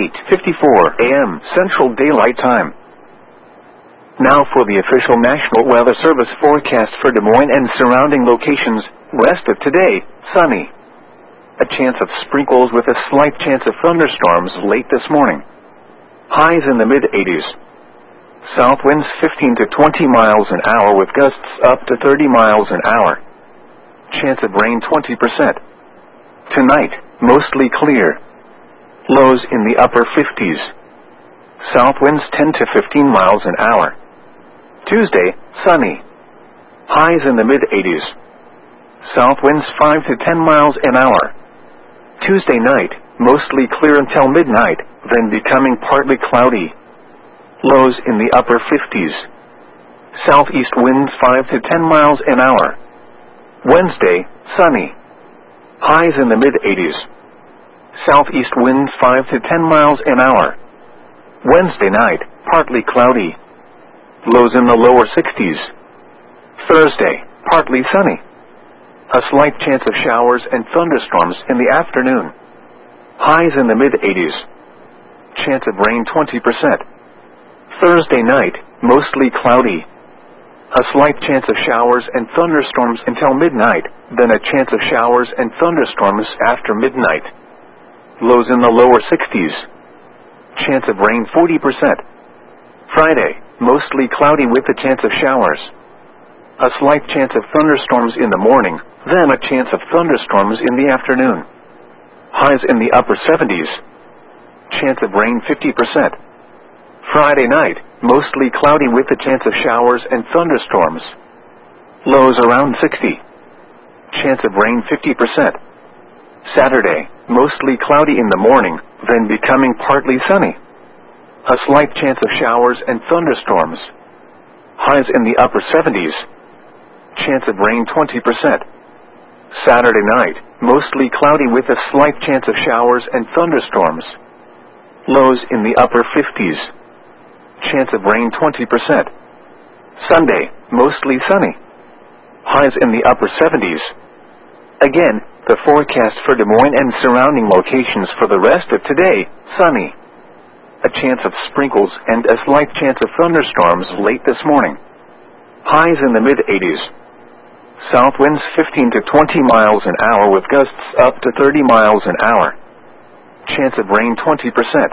8:54 a.m. Central Daylight Time. Now for the official National Weather Service forecast for Des Moines and surrounding locations. Rest of today, sunny. A chance of sprinkles with a slight chance of thunderstorms late this morning. Highs in the mid-80s. South winds 15 to 20 miles an hour with gusts up to 30 miles an hour. Chance of rain 20%. Tonight, mostly clear. Lows in the upper 50s. South winds 10 to 15 miles an hour. Tuesday, sunny. Highs in the mid-80s. South winds 5 to 10 miles an hour. Tuesday night, mostly clear until midnight, then becoming partly cloudy. Lows in the upper 50s. Southeast winds 5 to 10 miles an hour. Wednesday, sunny. Highs in the mid-80s. Southeast winds 5 to 10 miles an hour. Wednesday night, partly cloudy. Lows in the lower 60s. Thursday, partly sunny. A slight chance of showers and thunderstorms in the afternoon. Highs in the mid-80s. Chance of rain 20%. Thursday night, mostly cloudy. A slight chance of showers and thunderstorms until midnight, then a chance of showers and thunderstorms after midnight. Lows in the lower 60s. Chance of rain 40%. Friday, mostly cloudy with a chance of showers. A slight chance of thunderstorms in the morning, then a chance of thunderstorms in the afternoon. Highs in the upper 70s. Chance of rain 50%. Friday night, mostly cloudy with a chance of showers and thunderstorms. Lows around 60. Chance of rain 50%. Saturday, mostly cloudy in the morning, then becoming partly sunny. A slight chance of showers and thunderstorms. Highs in the upper 70s. Chance of rain 20%. Saturday night, mostly cloudy with a slight chance of showers and thunderstorms. Lows in the upper 50s. Chance of rain 20%. Sunday, mostly sunny. Highs in the upper 70s. Again, the forecast for Des Moines and surrounding locations for the rest of today, sunny. A chance of sprinkles and a slight chance of thunderstorms late this morning. Highs in the mid-80s. South winds 15 to 20 miles an hour with gusts up to 30 miles an hour. Chance of rain 20%.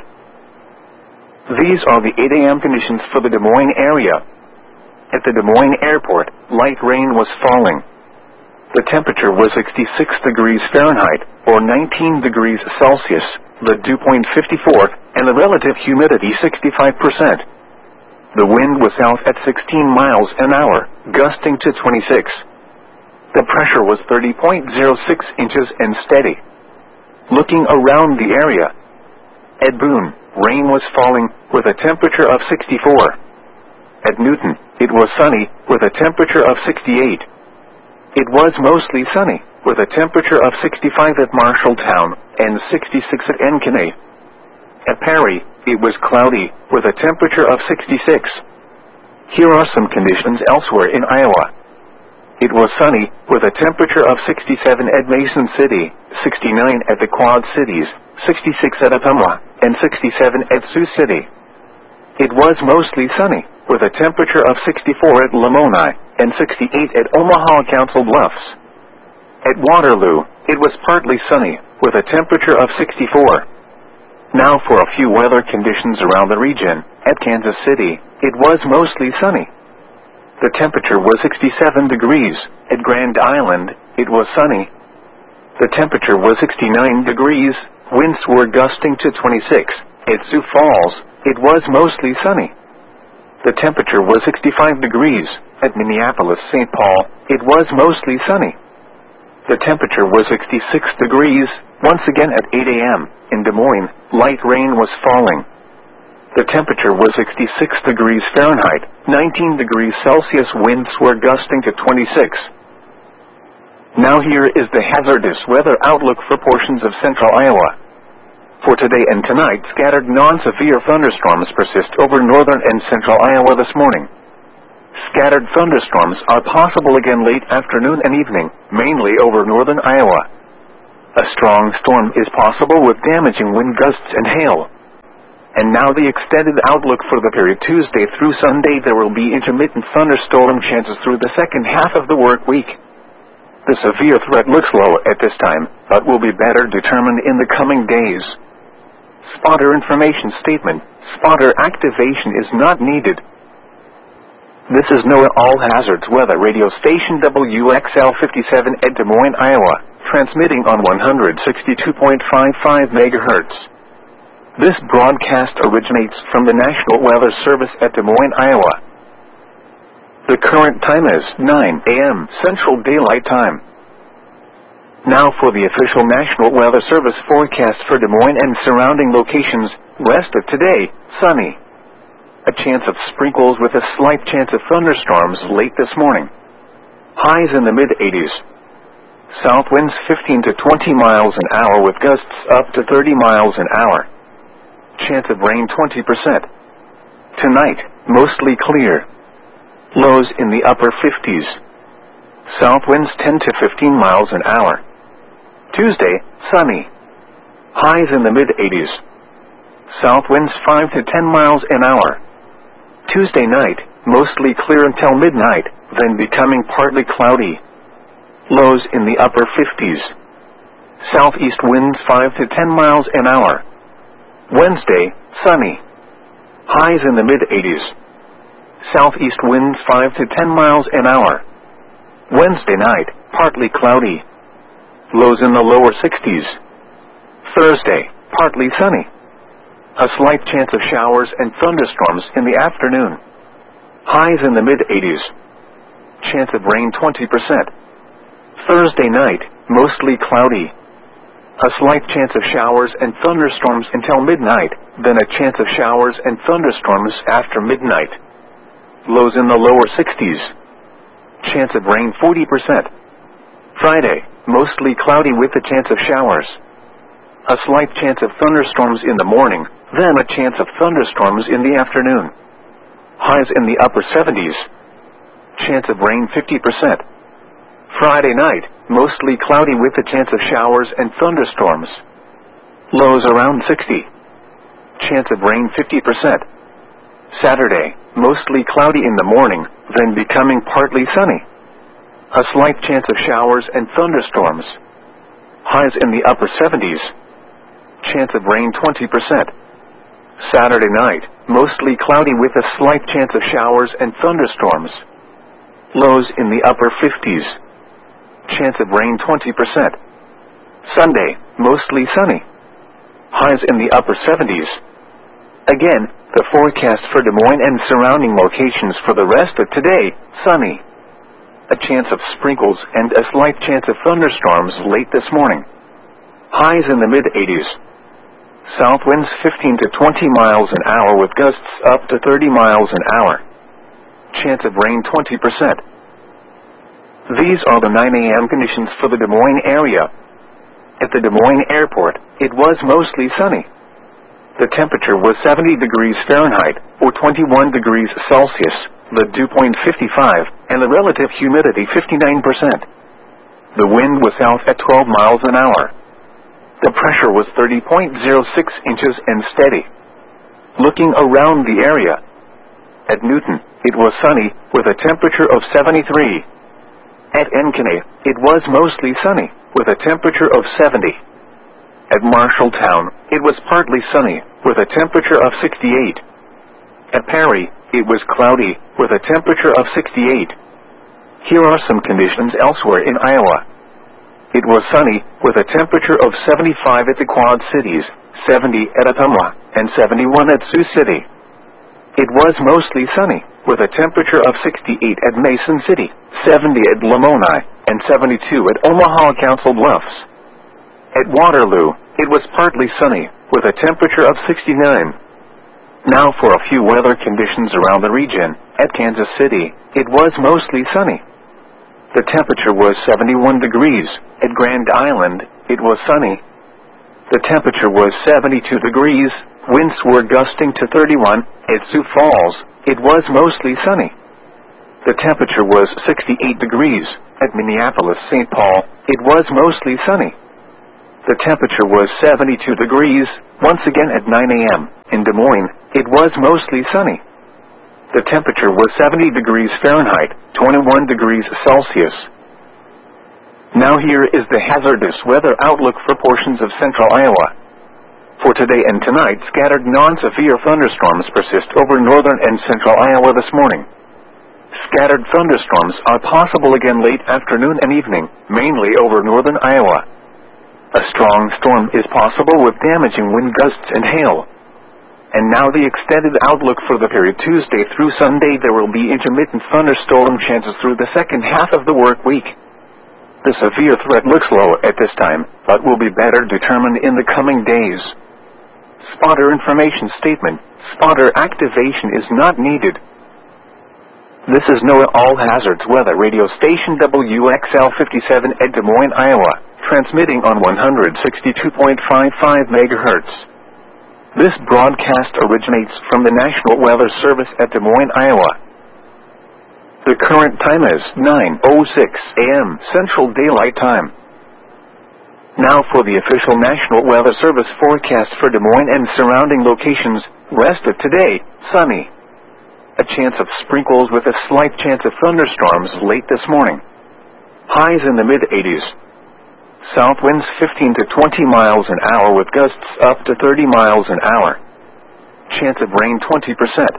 These are the 8 a.m. conditions for the Des Moines area. At the Des Moines airport, light rain was falling. The temperature was 66 degrees Fahrenheit, or 19 degrees Celsius, the dew point 54, and the relative humidity 65%. The wind was south at 16 miles an hour, gusting to 26. The pressure was 30.06 inches and steady. Looking around the area, at Boone, rain was falling with a temperature of 64. At Newton, it was sunny with a temperature of 68. It was mostly sunny with a temperature of 65 at Marshalltown and 66 at Ankeny. At Perry, it was cloudy with a temperature of 66. Here are some conditions elsewhere in Iowa. It was sunny with a temperature of 67 at Mason City, 69 at the Quad Cities, 66 at Ottumwa, and 67 at Sioux City. It was mostly sunny with a temperature of 64 at Lamoni and 68 at Omaha Council Bluffs. At Waterloo, it was partly sunny with a temperature of 64. Now for a few weather conditions around the region. At Kansas City, it was mostly sunny. The temperature was 67 degrees. At Grand Island, it was sunny. The temperature was 69 degrees. Winds were gusting to 26. At Sioux Falls, it was mostly sunny. The temperature was 65 degrees. At Minneapolis-St. Paul, it was mostly sunny. The temperature was 66 degrees. Once again at 8 a.m. in Des Moines, light rain was falling. The temperature was 66 degrees Fahrenheit, 19 degrees Celsius. Winds were gusting to 26. Now here is the hazardous weather outlook for portions of central Iowa. For today and tonight, scattered non-severe thunderstorms persist over northern and central Iowa this morning. Scattered thunderstorms are possible again late afternoon and evening, mainly over northern Iowa. A strong storm is possible with damaging wind gusts and hail. And now the extended outlook for the period Tuesday through Sunday. There will be intermittent thunderstorm chances through the second half of the work week. The severe threat looks low at this time, but will be better determined in the coming days. Spotter information statement. Spotter activation is not needed. This is NOAA All Hazards Weather Radio Station WXL 57 at Des Moines, Iowa, transmitting on 162.55 MHz. This broadcast originates from the National Weather Service at Des Moines, Iowa. The current time is 9 a.m. Central Daylight Time. Now for the official National Weather Service forecast for Des Moines and surrounding locations. Rest of today, sunny. A chance of sprinkles with a slight chance of thunderstorms late this morning. Highs in the mid-80s. South winds 15 to 20 miles an hour with gusts up to 30 miles an hour. Chance of rain 20%. Tonight, mostly clear. Lows in the upper 50s. South winds 10 to 15 miles an hour. Tuesday, sunny. Highs in the mid-80s. South winds 5 to 10 miles an hour. Tuesday night, mostly clear until midnight, then becoming partly cloudy. Lows in the upper 50s. Southeast winds 5 to 10 miles an hour. Wednesday, sunny. Highs in the mid-80s. Southeast winds 5 to 10 miles an hour. Wednesday night, partly cloudy. Lows in the lower 60s. Thursday, partly sunny. A slight chance of showers and thunderstorms in the afternoon. Highs in the mid-80s. Chance of rain 20%. Thursday night, mostly cloudy. A slight chance of showers and thunderstorms until midnight, then a chance of showers and thunderstorms after midnight. Lows in the lower 60s. Chance of rain 40%. Friday, mostly cloudy with a chance of showers. A slight chance of thunderstorms in the morning, then a chance of thunderstorms in the afternoon. Highs in the upper 70s. Chance of rain 50%. Friday night, mostly cloudy with a chance of showers and thunderstorms. Lows around 60. Chance of rain 50%. Saturday, mostly cloudy in the morning, then becoming partly sunny. A slight chance of showers and thunderstorms. Highs in the upper 70s. Chance of rain 20%. Saturday night, mostly cloudy with a slight chance of showers and thunderstorms. Lows in the upper 50s. Chance of rain 20%. Sunday, mostly sunny. Highs in the upper 70s. Again, the forecast for Des Moines and surrounding locations for the rest of today, sunny. A chance of sprinkles and a slight chance of thunderstorms late this morning. Highs in the mid-80s. South winds 15 to 20 miles an hour with gusts up to 30 miles an hour. Chance of rain 20%. These are the 9 a.m. conditions for the Des Moines area. At the Des Moines Airport, it was mostly sunny. The temperature was 70 degrees Fahrenheit, or 21 degrees Celsius, the dew point 55, and the relative humidity 59%. The wind was south at 12 miles an hour. The pressure was 30.06 inches and steady. Looking around the area, at Newton, it was sunny, with a temperature of 73. At Ankeny, it was mostly sunny, with a temperature of 70. At Marshalltown, it was partly sunny, with a temperature of 68. At Perry, it was cloudy, with a temperature of 68. Here are some conditions elsewhere in Iowa. It was sunny, with a temperature of 75 at the Quad Cities, 70 at Ottumwa, and 71 at Sioux City. It was mostly sunny, with a temperature of 68 at Mason City, 70 at Lamoni, and 72 at Omaha Council Bluffs. At Waterloo, it was partly sunny, with a temperature of 69. Now for a few weather conditions around the region. At Kansas City, it was mostly sunny. The temperature was 71 degrees. At Grand Island, it was sunny. The temperature was 72 degrees. Winds were gusting to 31. At Sioux Falls, it was mostly sunny. The temperature was 68 degrees. At Minneapolis, St. Paul, it was mostly sunny. The temperature was 72 degrees. Once again at 9 a.m. in Des Moines, it was mostly sunny. The temperature was 70 degrees Fahrenheit, 21 degrees Celsius. Now here is the hazardous weather outlook for portions of central Iowa. For today and tonight, scattered non-severe thunderstorms persist over northern and central Iowa this morning. Scattered thunderstorms are possible again late afternoon and evening, mainly over northern Iowa. A strong storm is possible with damaging wind gusts and hail. And now the extended outlook for the period Tuesday through Sunday. There will be intermittent thunderstorm chances through the second half of the work week. The severe threat looks low at this time, but will be better determined in the coming days. Spotter information statement. Spotter activation is not needed. This is NOAA All Hazards Weather Radio Station WXL 57 at Des Moines, Iowa, transmitting on 162.55 MHz. This broadcast originates from the National Weather Service at Des Moines, Iowa. The current time is 9:06 a.m. Central Daylight Time. Now for the official National Weather Service forecast for Des Moines and surrounding locations. Rest of today, sunny. A chance of sprinkles with a slight chance of thunderstorms late this morning. Highs in the mid-80s. South winds 15 to 20 miles an hour with gusts up to 30 miles an hour. Chance of rain 20%.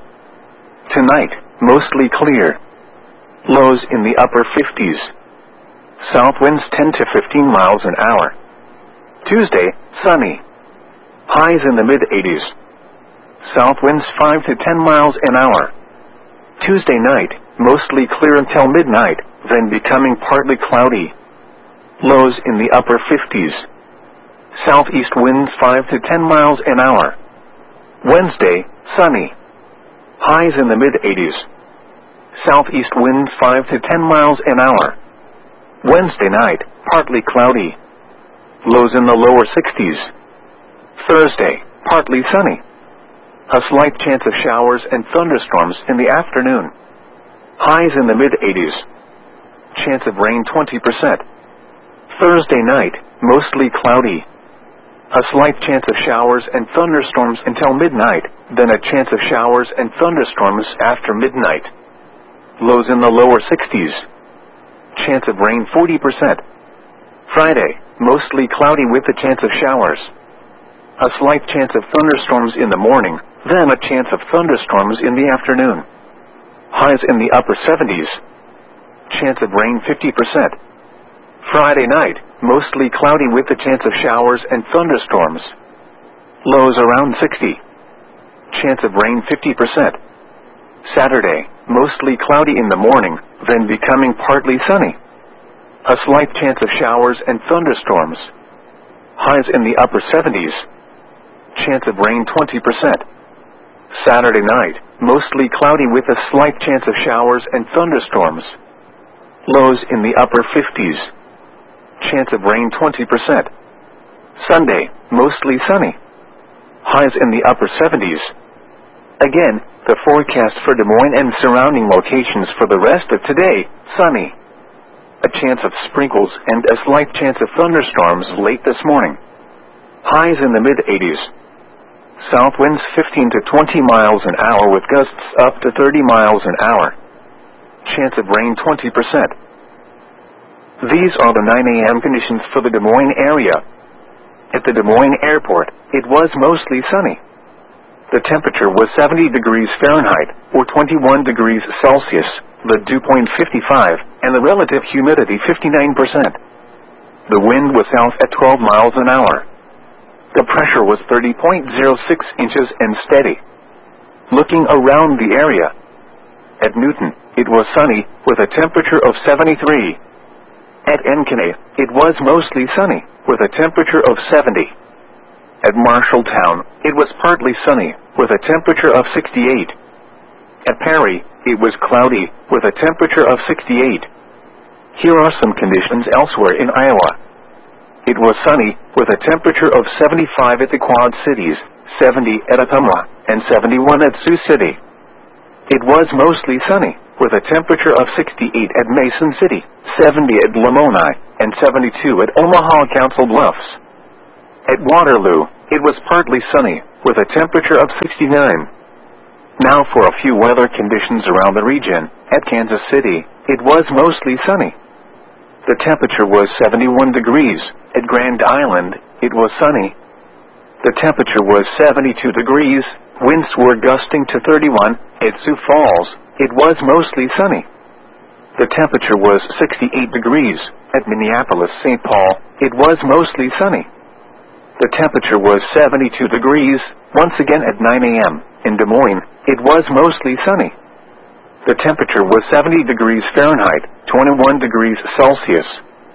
Tonight, mostly clear. Lows in the upper 50s. South winds 10 to 15 miles an hour. Tuesday, sunny. Highs in the mid-80s. South winds 5 to 10 miles an hour. Tuesday night, mostly clear until midnight, then becoming partly cloudy. Lows in the upper 50s. Southeast winds 5 to 10 miles an hour. Wednesday, sunny. Highs in the mid-80s. Southeast winds 5 to 10 miles an hour. Wednesday night, partly cloudy. Lows in the lower 60s. Thursday, partly sunny. A slight chance of showers and thunderstorms in the afternoon. Highs in the mid-80s. Chance of rain 20%. Thursday night, mostly cloudy. A slight chance of showers and thunderstorms until midnight, then a chance of showers and thunderstorms after midnight. Lows in the lower 60s. Chance of rain 40%. Friday, mostly cloudy with a chance of showers. A slight chance of thunderstorms in the morning, then a chance of thunderstorms in the afternoon. Highs in the upper 70s. Chance of rain 50%. Friday night, mostly cloudy with a chance of showers and thunderstorms. Lows around 60. Chance of rain 50%. Saturday, mostly cloudy in the morning, then becoming partly sunny. A slight chance of showers and thunderstorms. Highs in the upper 70s. Chance of rain 20%. Saturday night, mostly cloudy with a slight chance of showers and thunderstorms. Lows in the upper 50s. Chance of rain 20%. Sunday, mostly sunny. Highs in the upper 70s. Again, the forecast for Des Moines and surrounding locations for the rest of today, sunny. A chance of sprinkles and a slight chance of thunderstorms late this morning. Highs in the mid-80s. South winds 15 to 20 miles an hour with gusts up to 30 miles an hour. Chance of rain 20%. These are the 9 a.m. conditions for the Des Moines area. At the Des Moines airport, it was mostly sunny. The temperature was 70 degrees Fahrenheit, or 21 degrees Celsius, the dew point 55, and the relative humidity 59%. The wind was south at 12 miles an hour. The pressure was 30.06 inches and steady. Looking around the area. At Newton, it was sunny, with a temperature of 73. At Encaney, it was mostly sunny, with a temperature of 70. At Marshalltown, it was partly sunny, with a temperature of 68. At Perry, it was cloudy, with a temperature of 68. Here are some conditions elsewhere in Iowa. It was sunny, with a temperature of 75 at the Quad Cities, 70 at Ottumwa, and 71 at Sioux City. It was mostly sunny, with a temperature of 68 at Mason City, 70 at Lamoni, and 72 at Omaha Council Bluffs. At Waterloo, it was partly sunny, with a temperature of 69. Now for a few weather conditions around the region. At Kansas City, it was mostly sunny. The temperature was 71 degrees. At Grand Island, it was sunny. The temperature was 72 degrees. Winds were gusting to 31. At Sioux Falls, it was mostly sunny. The temperature was 68 degrees. At Minneapolis-St. Paul, it was mostly sunny. The temperature was 72 degrees. Once again at 9 a.m. in Des Moines, it was mostly sunny. The temperature was 70 degrees Fahrenheit, 21 degrees Celsius.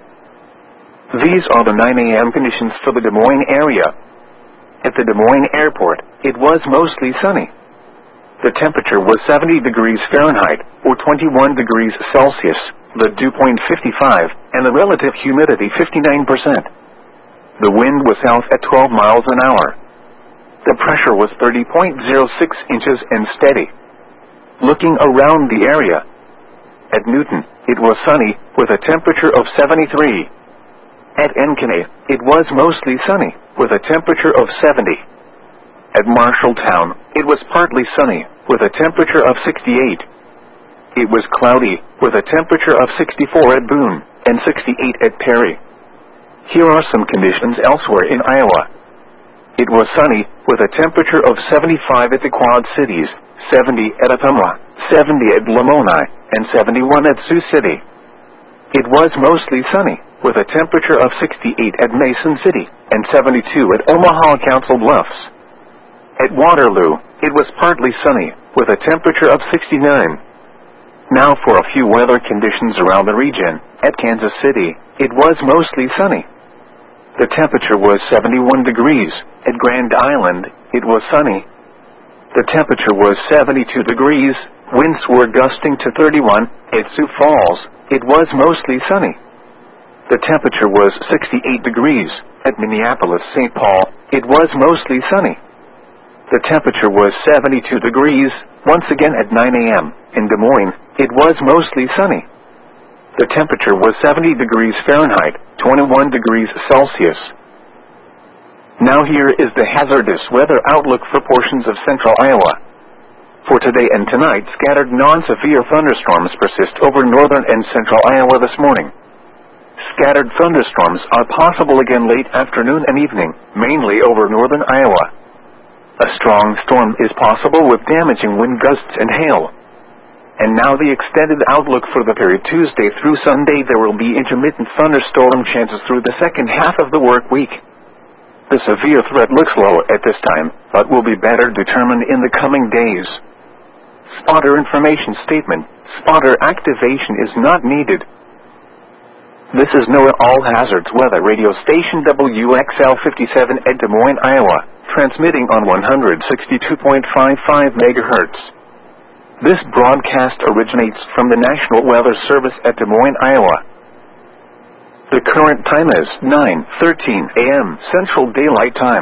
These are the 9 a.m. conditions for the Des Moines area. At the Des Moines Airport, it was mostly sunny. The temperature was 70 degrees Fahrenheit, or 21 degrees Celsius, the dew point 55, and the relative humidity 59%. The wind was south at 12 miles an hour. The pressure was 30.06 inches and steady. Looking around the area. At Newton, it was sunny, with a temperature of 73. At Ankeny, it was mostly sunny, with a temperature of 70. At Marshalltown, it was partly sunny, with a temperature of 68. It was cloudy, with a temperature of 64 at Boone, and 68 at Perry. Here are some conditions elsewhere in Iowa. It was sunny, with a temperature of 75 at the Quad Cities, 70 at Ottumwa, 70 at Lamoni, and 71 at Sioux City. It was mostly sunny, with a temperature of 68 at Mason City, and 72 at Omaha Council Bluffs. At Waterloo, it was partly sunny, with a temperature of 69. Now for a few weather conditions around the region. At Kansas City, it was mostly sunny. The temperature was 71 degrees. At Grand Island, it was sunny. The temperature was 72 degrees. Winds were gusting to 31. At Sioux Falls, it was mostly sunny. The temperature was 68 degrees. At Minneapolis-St. Paul, it was mostly sunny. The temperature was 72 degrees. Once again at 9 a.m. in Des Moines, it was mostly sunny. The temperature was 70 degrees Fahrenheit, 21 degrees Celsius. Now here is the hazardous weather outlook for portions of central Iowa. For today and tonight, scattered non-severe thunderstorms persist over northern and central Iowa this morning. Scattered thunderstorms are possible again late afternoon and evening, mainly over northern Iowa. A strong storm is possible with damaging wind gusts and hail. And now the extended outlook for the period Tuesday through Sunday. There will be intermittent thunderstorm chances through the second half of the work week. The severe threat looks low at this time, but will be better determined in the coming days. Spotter information statement. Spotter activation is not needed. This is NOAA All Hazards Weather Radio Station WXL 57 at Des Moines, Iowa, transmitting on 162.55 MHz. This broadcast originates from the National Weather Service at Des Moines, Iowa. The current time is 9:13 a.m. Central Daylight Time.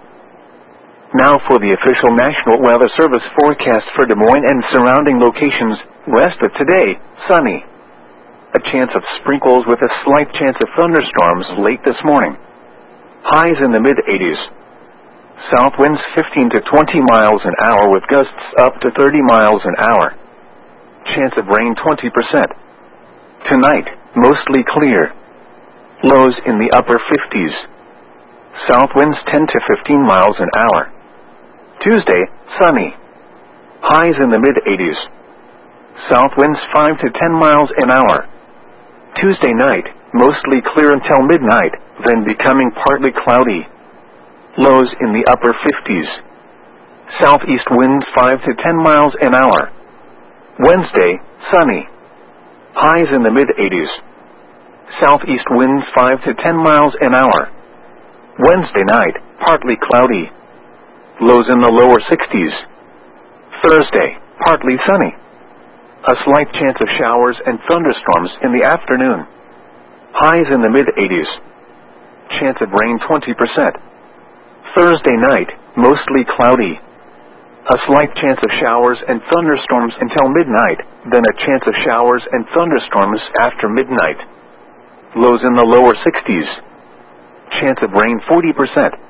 Now for the official National Weather Service forecast for Des Moines and surrounding locations. Rest of today, sunny. A chance of sprinkles with a slight chance of thunderstorms late this morning. Highs in the mid-80s. South winds 15 to 20 miles an hour with gusts up to 30 miles an hour. Chance of rain 20%. Tonight, mostly clear. Lows in the upper 50s. South winds 10 to 15 miles an hour. Tuesday, sunny. Highs in the mid-80s. South winds 5 to 10 miles an hour. Tuesday night, mostly clear until midnight, then becoming partly cloudy. Lows in the upper 50s. Southeast winds 5 to 10 miles an hour. Wednesday, sunny. Highs in the mid-80s. Southeast winds 5 to 10 miles an hour. Wednesday night, partly cloudy. Lows in the lower 60s. Thursday, partly sunny. A slight chance of showers and thunderstorms in the afternoon. Highs in the mid-80s. Chance of rain 20%. Thursday night, mostly cloudy. A slight chance of showers and thunderstorms until midnight, then a chance of showers and thunderstorms after midnight. Lows in the lower 60s. Chance of rain 40%.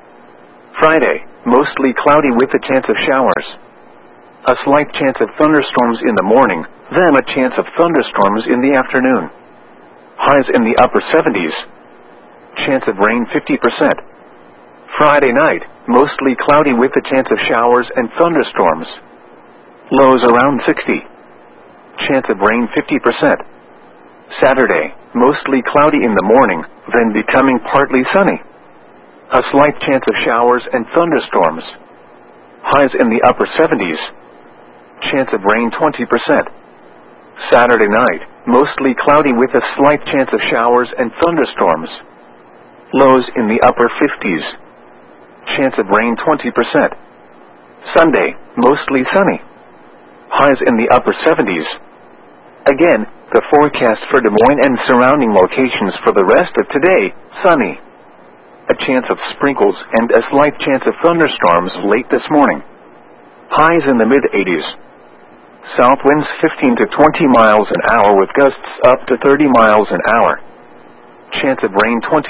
Friday, mostly cloudy with a chance of showers. A slight chance of thunderstorms in the morning, then a chance of thunderstorms in the afternoon. Highs in the upper 70s. Chance of rain 50%. Friday night, mostly cloudy with a chance of showers and thunderstorms. Lows around 60. Chance of rain 50%. Saturday, mostly cloudy in the morning, then becoming partly sunny. A slight chance of showers and thunderstorms. Highs in the upper 70s. Chance of rain 20%. Saturday night, mostly cloudy with a slight chance of showers and thunderstorms. Lows in the upper 50s. Chance of rain 20%. Sunday, mostly sunny. Highs in the upper 70s. Again, the forecast for Des Moines and surrounding locations for the rest of today, sunny. A chance of sprinkles and a slight chance of thunderstorms late this morning. Highs in the mid-80s. South winds 15 to 20 miles an hour with gusts up to 30 miles an hour. Chance of rain 20%.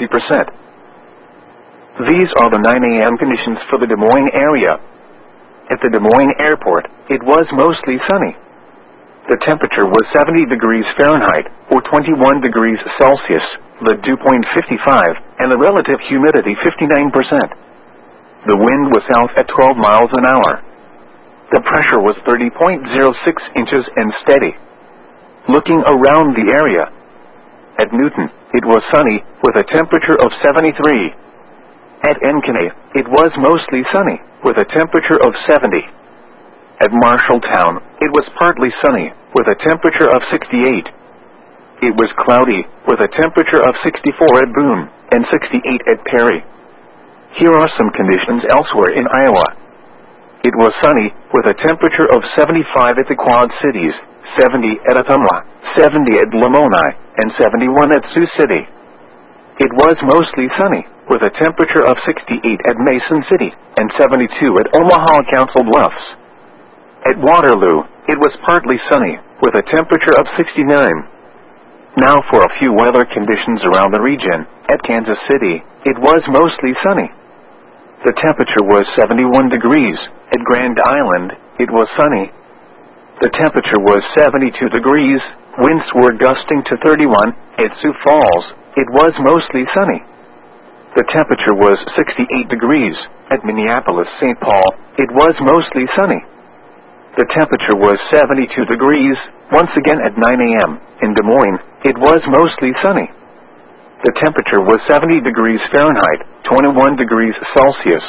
These are the 9 a.m. conditions for the Des Moines area. At the Des Moines airport, it was mostly sunny. The temperature was 70 degrees Fahrenheit, or 21 degrees Celsius, the dew point 55, and the relative humidity 59%. The wind was south at 12 miles an hour. The pressure was 30.06 inches and steady. Looking around the area, at Newton, it was sunny, with a temperature of 73. At Ankeny, it was mostly sunny, with a temperature of 70. At Marshalltown, it was partly sunny, with a temperature of 68. It was cloudy, with a temperature of 64 at Boone, and 68 at Perry. Here are some conditions elsewhere in Iowa. It was sunny, with a temperature of 75 at the Quad Cities, 70 at Ottumwa, 70 at Lamoni, and 71 at Sioux City. It was mostly sunny, with a temperature of 68 at Mason City, and 72 at Omaha Council Bluffs. At Waterloo, it was partly sunny, with a temperature of 69. Now for a few weather conditions around the region. At Kansas City, it was mostly sunny. The temperature was 71 degrees. At Grand Island, it was sunny. The temperature was 72 degrees. Winds were gusting to 31. At Sioux Falls, it was mostly sunny. The temperature was 68 degrees. At Minneapolis-St. Paul, it was mostly sunny. The temperature was 72 degrees. Once again at 9 a.m. in Des Moines, it was mostly sunny. The temperature was 70 degrees Fahrenheit, 21 degrees Celsius.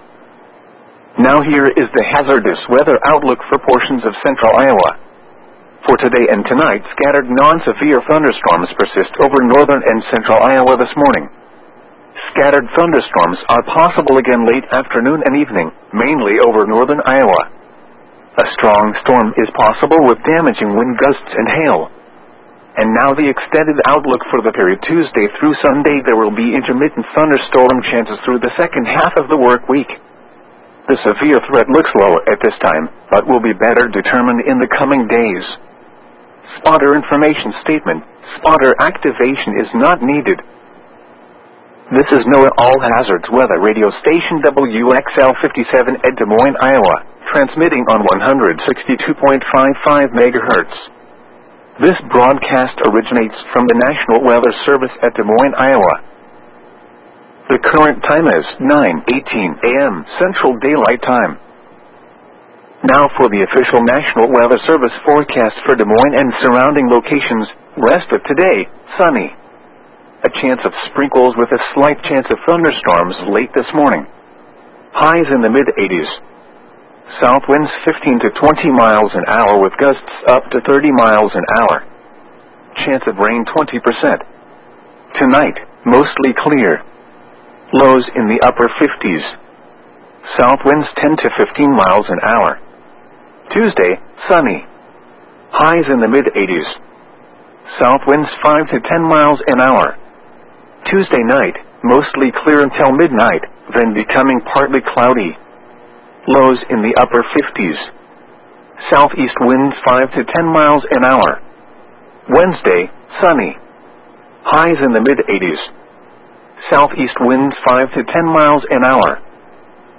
Now here is the hazardous weather outlook for portions of central Iowa. For today and tonight, scattered non-severe thunderstorms persist over northern and central Iowa this morning. Scattered thunderstorms are possible again late afternoon and evening, mainly over northern Iowa. A strong storm is possible with damaging wind gusts and hail. And now the extended outlook for the period Tuesday through Sunday. There will be intermittent thunderstorm chances through the second half of the work week. The severe threat looks low at this time, but will be better determined in the coming days. Spotter information statement. Spotter activation is not needed. This is NOAA All Hazards Weather Radio Station WXL 57 at Des Moines, Iowa, transmitting on 162.55 MHz. This broadcast originates from the National Weather Service at Des Moines, Iowa. The current time is 9:18 a.m. Central Daylight Time. Now for the official National Weather Service forecast for Des Moines and surrounding locations. Rest of today, sunny. A chance of sprinkles with a slight chance of thunderstorms late this morning. Highs in the mid-80s. South winds 15 to 20 miles an hour with gusts up to 30 miles an hour. Chance of rain 20%. Tonight, mostly clear. Lows in the upper 50s. South winds 10 to 15 miles an hour. Tuesday, sunny. Highs in the mid-80s. South winds 5 to 10 miles an hour. Tuesday night, mostly clear until midnight, then becoming partly cloudy. Lows in the upper 50s. Southeast winds 5 to 10 miles an hour. Wednesday, sunny. Highs in the mid-80s. Southeast winds 5 to 10 miles an hour.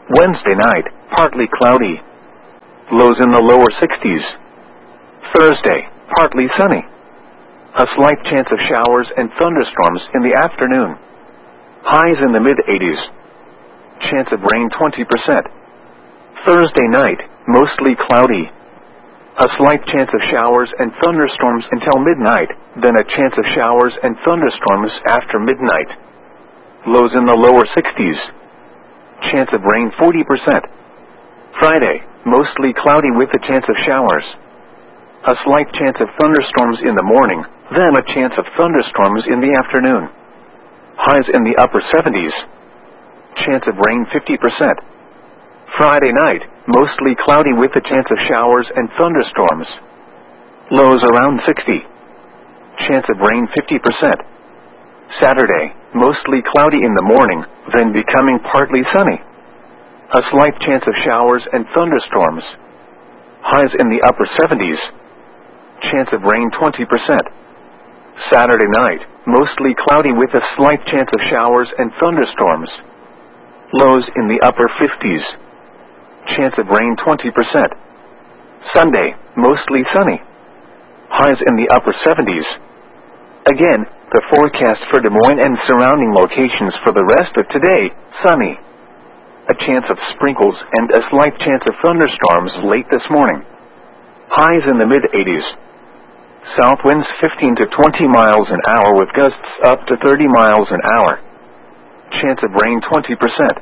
Wednesday night, partly cloudy. Lows in the lower 60s. Thursday, partly sunny. A slight chance of showers and thunderstorms in the afternoon. Highs in the mid-80s. Chance of rain 20%. Thursday night, mostly cloudy. A slight chance of showers and thunderstorms until midnight, then a chance of showers and thunderstorms after midnight. Lows in the lower 60s. Chance of rain 40%. Friday, mostly cloudy with a chance of showers. A slight chance of thunderstorms in the morning, then a chance of thunderstorms in the afternoon. Highs in the upper 70s. Chance of rain 50%. Friday night, mostly cloudy with a chance of showers and thunderstorms. Lows around 60. Chance of rain 50%. Saturday, mostly cloudy in the morning, then becoming partly sunny. A slight chance of showers and thunderstorms. Highs in the upper 70s. Chance of rain 20%. Saturday night, mostly cloudy with a slight chance of showers and thunderstorms. Lows in the upper 50s. Chance of rain 20%. Sunday, mostly sunny. Highs in the upper 70s. Again, the forecast for Des Moines and surrounding locations for the rest of today, sunny. A chance of sprinkles and a slight chance of thunderstorms late this morning. Highs in the mid-80s. South winds 15 to 20 miles an hour with gusts up to 30 miles an hour. Chance of rain 20%.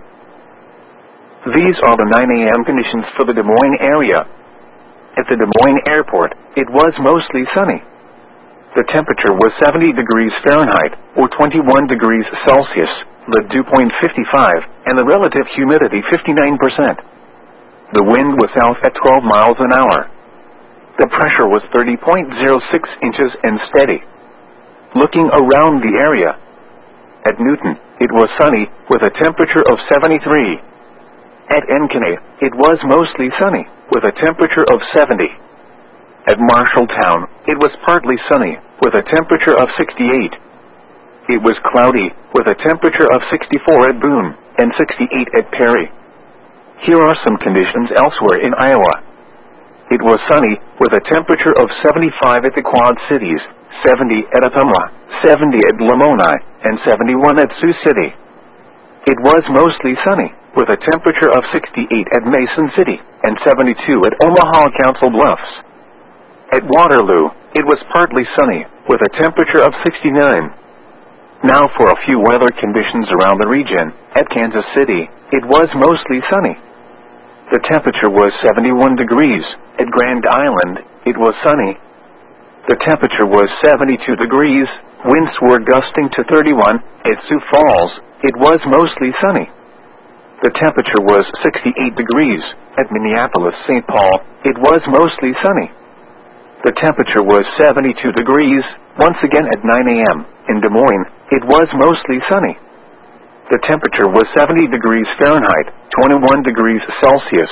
These are the 9 a.m. conditions for the Des Moines area. At the Des Moines airport, it was mostly sunny. The temperature was 70 degrees Fahrenheit, or 21 degrees Celsius, the dew point 55, and the relative humidity 59%. The wind was south at 12 miles an hour. The pressure was 30.06 inches and steady. Looking around the area. At Newton, it was sunny, with a temperature of 73. At Encanay, it was mostly sunny, with a temperature of 70. At Marshalltown, it was partly sunny, with a temperature of 68. It was cloudy, with a temperature of 64 at Boone, and 68 at Perry. Here are some conditions elsewhere in Iowa. It was sunny, with a temperature of 75 at the Quad Cities, 70 at Ottumwa, 70 at Lamoni, and 71 at Sioux City. It was mostly sunny, with a temperature of 68 at Mason City, and 72 at Omaha Council Bluffs. At Waterloo, it was partly sunny, with a temperature of 69. Now for a few weather conditions around the region. At Kansas City, it was mostly sunny. The temperature was 71 degrees. At Grand Island, it was sunny. The temperature was 72 degrees. Winds were gusting to 31. At Sioux Falls, it was mostly sunny. The temperature was 68 degrees. At Minneapolis-St. Paul, it was mostly sunny. The temperature was 72 degrees. Once again at 9 a.m. in Des Moines, it was mostly sunny. The temperature was 70 degrees Fahrenheit, 21 degrees Celsius.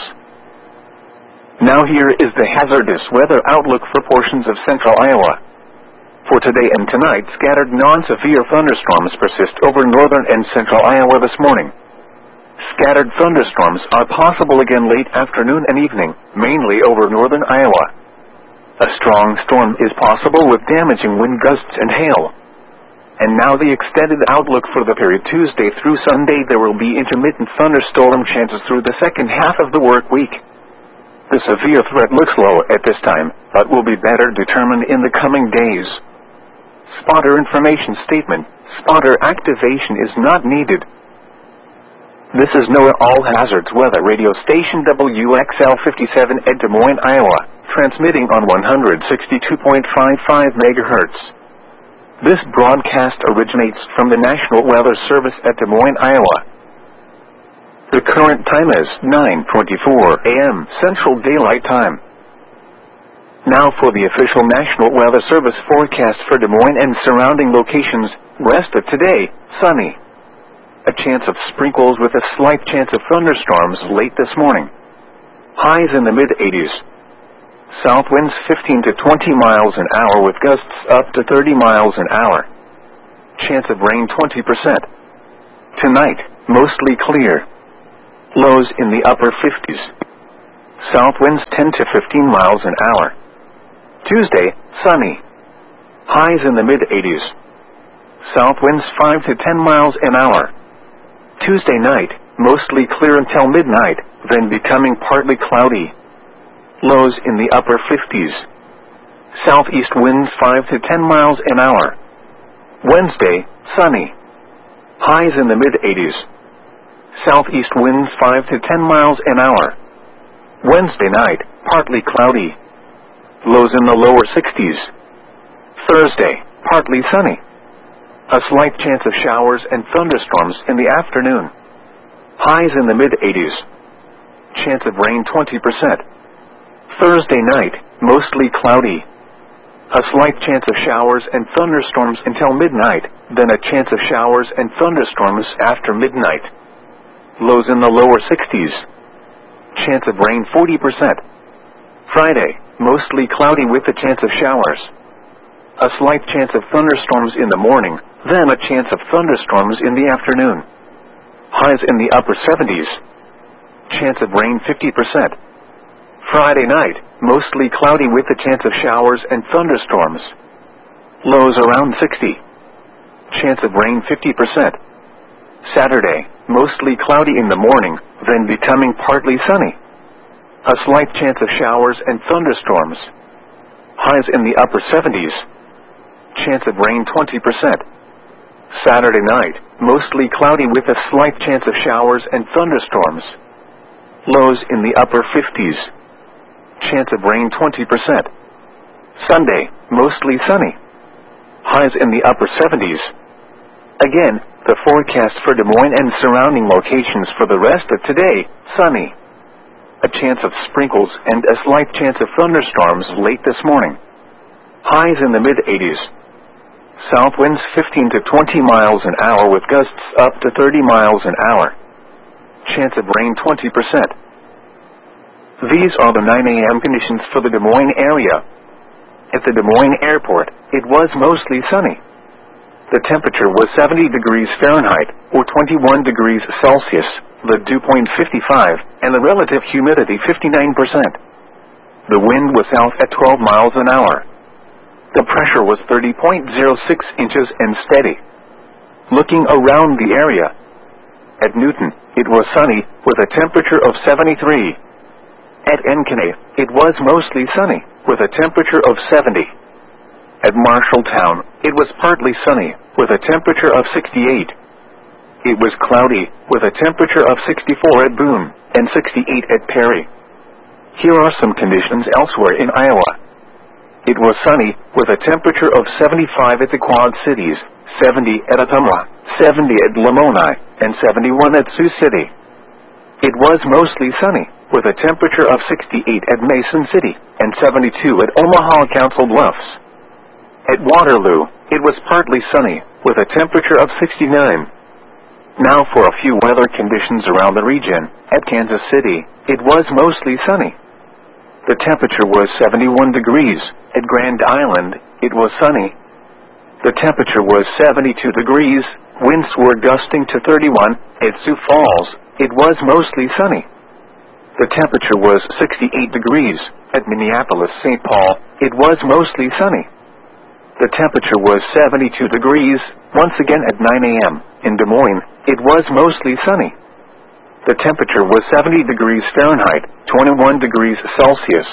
Now here is the hazardous weather outlook for portions of central Iowa. For today and tonight, scattered non-severe thunderstorms persist over northern and central Iowa this morning. Scattered thunderstorms are possible again late afternoon and evening, mainly over northern Iowa. A strong storm is possible with damaging wind gusts and hail. And now the extended outlook for the period Tuesday through Sunday. There will be intermittent thunderstorm chances through the second half of the work week. The severe threat looks low at this time, but will be better determined in the coming days. Spotter information statement. Spotter activation is not needed. This is NOAA All Hazards Weather Radio Station WXL 57 at Des Moines, Iowa, transmitting on 162.55 MHz. This broadcast originates from the National Weather Service at Des Moines, Iowa. The current time is 9:24 a.m. Central Daylight Time. Now for the official National Weather Service forecast for Des Moines and surrounding locations. Rest of today, sunny. A chance of sprinkles with a slight chance of thunderstorms late this morning. Highs in the mid-80s. South winds 15 to 20 miles an hour with gusts up to 30 miles an hour. Chance of rain 20%. Tonight, mostly clear. Lows in the upper 50s. South winds 10 to 15 miles an hour. Tuesday, sunny. Highs in the mid-80s. South winds 5 to 10 miles an hour. Tuesday night, mostly clear until midnight, then becoming partly cloudy. Lows in the upper 50s. Southeast winds 5 to 10 miles an hour. Wednesday, sunny. Highs in the mid-80s. Southeast winds 5 to 10 miles an hour. Wednesday night, partly cloudy. Lows in the lower 60s. Thursday, partly sunny. A slight chance of showers and thunderstorms in the afternoon. Highs in the mid-80s. Chance of rain 20%. Thursday night, mostly cloudy. A slight chance of showers and thunderstorms until midnight, then a chance of showers and thunderstorms after midnight. Lows in the lower 60s. Chance of rain 40%. Friday, mostly cloudy with a chance of showers. A slight chance of thunderstorms in the morning, then a chance of thunderstorms in the afternoon. Highs in the upper 70s. Chance of rain 50%. Friday night, mostly cloudy with a chance of showers and thunderstorms. Lows around 60. Chance of rain 50%. Saturday, mostly cloudy in the morning, then becoming partly sunny. A slight chance of showers and thunderstorms. Highs in the upper 70s. Chance of rain 20%. Saturday night, mostly cloudy with a slight chance of showers and thunderstorms. Lows in the upper 50s. Chance of rain 20%. Sunday, mostly sunny. Highs in the upper 70s. Again, the forecast for Des Moines and surrounding locations for the rest of today, sunny. A chance of sprinkles and a slight chance of thunderstorms late this morning. Highs in the mid-80s. South winds 15 to 20 miles an hour with gusts up to 30 miles an hour. Chance of rain 20%. These are the 9 a.m. conditions for the Des Moines area. At the Des Moines airport, it was mostly sunny. The temperature was 70 degrees Fahrenheit, or 21 degrees Celsius, the dew point 55, and the relative humidity 59%. The wind was south at 12 miles an hour. The pressure was 30.06 inches and steady. Looking around the area. At Newton, it was sunny, with a temperature of 73. At Ankeny, it was mostly sunny, with a temperature of 70. At Marshalltown, it was partly sunny, with a temperature of 68. It was cloudy, with a temperature of 64 at Boone, and 68 at Perry. Here are some conditions elsewhere in Iowa. It was sunny, with a temperature of 75 at the Quad Cities, 70 at Ottumwa, 70 at Lamoni, and 71 at Sioux City. It was mostly sunny, with a temperature of 68 at Mason City, and 72 at Omaha Council Bluffs. At Waterloo, it was partly sunny, with a temperature of 69. Now for a few weather conditions around the region. At Kansas City, it was mostly sunny. The temperature was 71 degrees. At Grand Island, it was sunny. The temperature was 72 degrees. Winds were gusting to 31. At Sioux Falls, it was mostly sunny. The temperature was 68 degrees. At Minneapolis-St. Paul, it was mostly sunny. The temperature was 72 degrees. Once again at 9 a.m. in Des Moines, it was mostly sunny. The temperature was 70 degrees Fahrenheit, 21 degrees Celsius.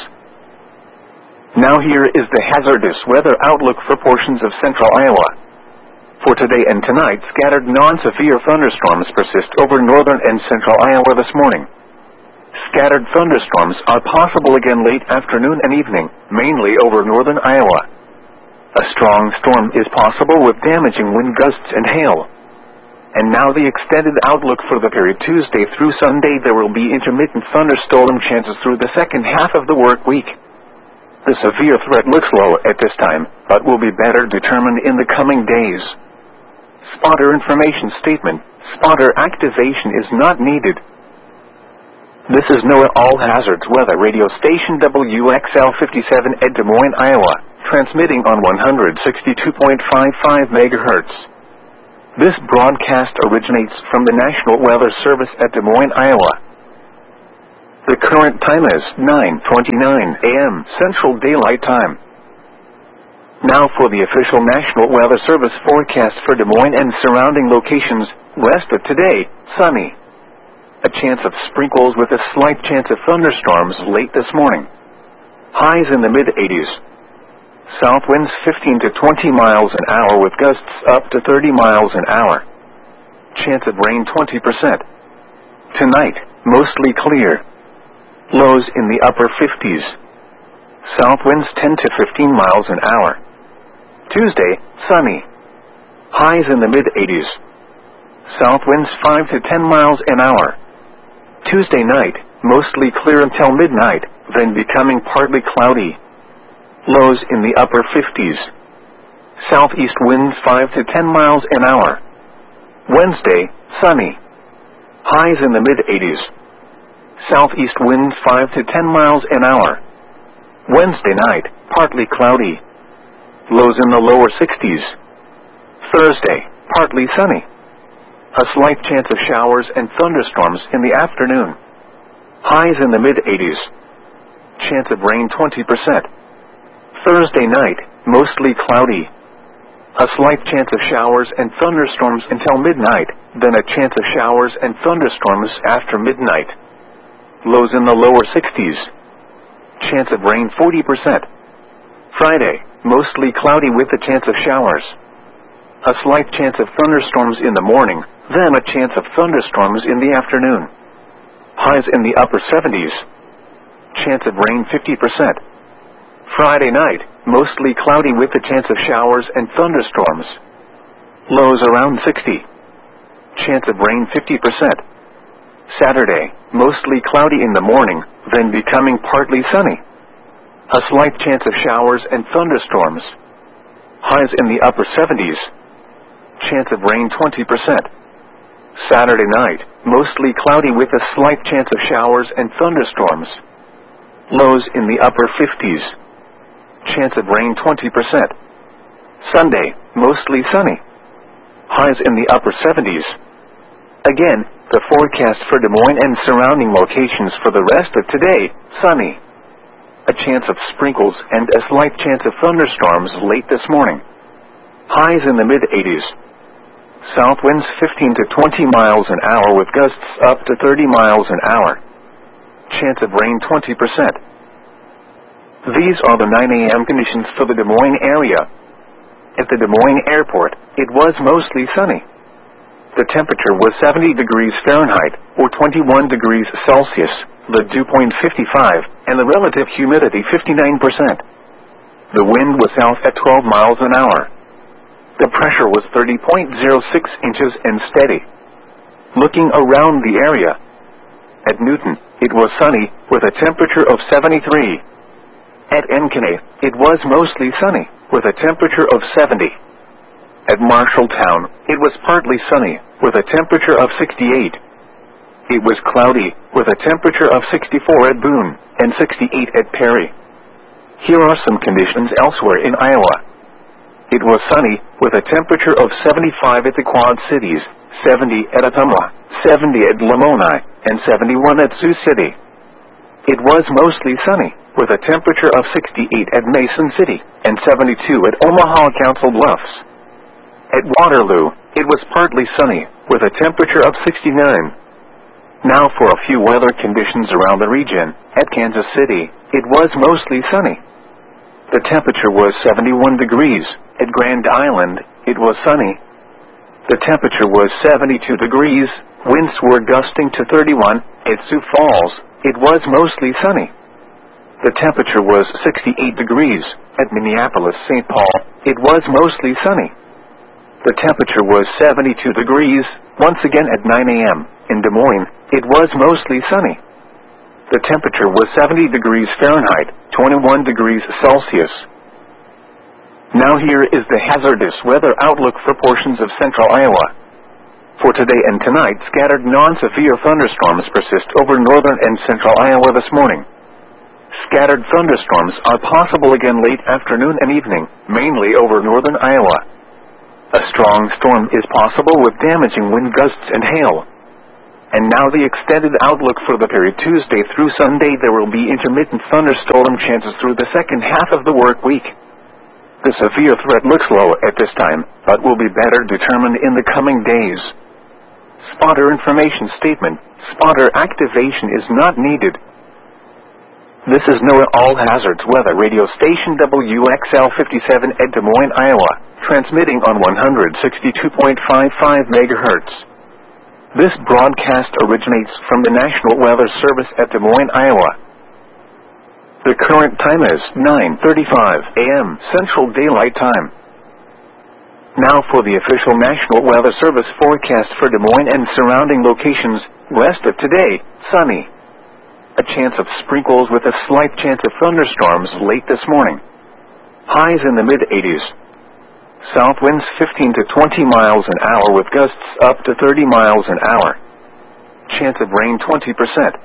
Now here is the hazardous weather outlook for portions of central Iowa. For today and tonight, scattered non-severe thunderstorms persist over northern and central Iowa this morning. Scattered thunderstorms are possible again late afternoon and evening, mainly over northern Iowa. A strong storm is possible with damaging wind gusts and hail. And now the extended outlook for the period Tuesday through Sunday. There will be intermittent thunderstorm chances through the second half of the work week. The severe threat looks low at this time, but will be better determined in the coming days. Spotter information statement. Spotter activation is not needed. This is NOAA All Hazards Weather Radio Station WXL 57 at Des Moines, Iowa, transmitting on 162.55 MHz. This broadcast originates from the National Weather Service at Des Moines, Iowa. The current time is 9:29 a.m. Central Daylight Time. Now for the official National Weather Service forecast for Des Moines and surrounding locations. West of today, sunny. A chance of sprinkles with a slight chance of thunderstorms late this morning. Highs in the mid-80s. South winds 15 to 20 miles an hour with gusts up to 30 miles an hour. Chance of rain 20%. Tonight, mostly clear. Lows in the upper 50s. South winds 10 to 15 miles an hour. Tuesday, sunny. Highs in the mid-80s. South winds 5 to 10 miles an hour. Tuesday night, mostly clear until midnight, then becoming partly cloudy. Lows in the upper 50s. Southeast winds 5 to 10 miles an hour. Wednesday, sunny. Highs in the mid-80s. Southeast winds 5 to 10 miles an hour. Wednesday night, partly cloudy. Lows in the lower 60s. Thursday, partly sunny. A slight chance of showers and thunderstorms in the afternoon. Highs in the mid-80s. Chance of rain 20%. Thursday night, mostly cloudy. A slight chance of showers and thunderstorms until midnight, then a chance of showers and thunderstorms after midnight. Lows in the lower 60s. Chance of rain 40%. Friday, mostly cloudy with a chance of showers. A slight chance of thunderstorms in the morning, then a chance of thunderstorms in the afternoon. Highs in the upper 70s. Chance of rain 50%. Friday night, mostly cloudy with a chance of showers and thunderstorms. Lows around 60. Chance of rain 50%. Saturday, mostly cloudy in the morning, then becoming partly sunny. A slight chance of showers and thunderstorms. Highs in the upper 70s. Chance of rain 20%. Saturday night, mostly cloudy with a slight chance of showers and thunderstorms. Lows in the upper 50s. Chance of rain 20%. Sunday, mostly sunny. Highs in the upper 70s. Again, the forecast for Des Moines and surrounding locations for the rest of today, sunny. A chance of sprinkles and a slight chance of thunderstorms late this morning. Highs in the mid-80s. South winds 15 to 20 miles an hour with gusts up to 30 miles an hour. Chance of rain 20%. These are the 9 a.m. conditions for the Des Moines area. At the Des Moines Airport, it was mostly sunny. The temperature was 70 degrees Fahrenheit, or 21 degrees Celsius, the dew point 55, and the relative humidity 59%. The wind was south at 12 miles an hour. The pressure was 30.06 inches and steady. Looking around the area, at Newton, it was sunny, with a temperature of 73. At Ankeny, it was mostly sunny, with a temperature of 70. At Marshalltown, it was partly sunny, with a temperature of 68. It was cloudy, with a temperature of 64 at Boone, and 68 at Perry. Here are some conditions elsewhere in Iowa. It was sunny, with a temperature of 75 at the Quad Cities, 70 at Ottumwa, 70 at Lamoni, and 71 at Sioux City. It was mostly sunny, with a temperature of 68 at Mason City, and 72 at Omaha Council Bluffs. At Waterloo, it was partly sunny, with a temperature of 69. Now for a few weather conditions around the region. At Kansas City, it was mostly sunny. The temperature was 71 degrees. At Grand Island, it was sunny. The temperature was 72 degrees. Winds were gusting to 31. At Sioux Falls, it was mostly sunny. The temperature was 68 degrees. At Minneapolis-St. Paul, it was mostly sunny. The temperature was 72 degrees. Once again at 9 a.m. in Des Moines, it was mostly sunny. The temperature was 70 degrees Fahrenheit, 21 degrees Celsius. Now here is the hazardous weather outlook for portions of central Iowa. For today and tonight, scattered non-severe thunderstorms persist over northern and central Iowa this morning. Scattered thunderstorms are possible again late afternoon and evening, mainly over northern Iowa. A strong storm is possible with damaging wind gusts and hail. And now the extended outlook for the period Tuesday through Sunday. There will be intermittent thunderstorm chances through the second half of the work week. The severe threat looks low at this time, but will be better determined in the coming days. Spotter information statement. Spotter activation is not needed. This is NOAA All Hazards Weather Radio Station WXL 57 at Des Moines, Iowa, transmitting on 162.55 MHz. This broadcast originates from the National Weather Service at Des Moines, Iowa. The current time is 9:35 a.m. Central Daylight Time. Now for the official National Weather Service forecast for Des Moines and surrounding locations. West of today, sunny. A chance of sprinkles with a slight chance of thunderstorms late this morning. Highs in the mid-80s. South winds 15 to 20 miles an hour with gusts up to 30 miles an hour. Chance of rain 20%.